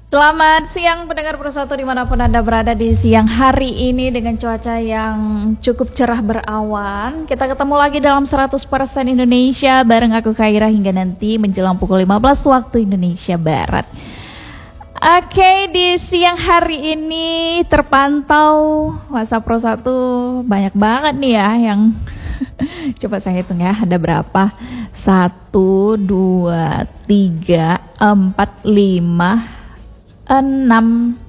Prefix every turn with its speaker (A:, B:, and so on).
A: Selamat siang pendengar Persatu dimanapun Anda berada di siang hari ini dengan cuaca yang cukup cerah berawan. Kita ketemu lagi dalam 100% Indonesia bareng aku Kaira hingga nanti menjelang pukul 15 waktu Indonesia Barat. Oke, di siang hari ini terpantau WhatsApp Persatu banyak banget nih ya yang coba saya hitung ya, ada berapa? 1, 2, 3, 4, 5, 6,